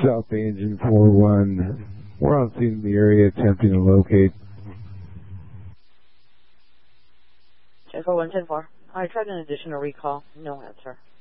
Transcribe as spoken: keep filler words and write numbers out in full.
South Bay Engine four one. We're on scene in the area attempting to locate. J four one ten four. I tried an additional recall. No answer.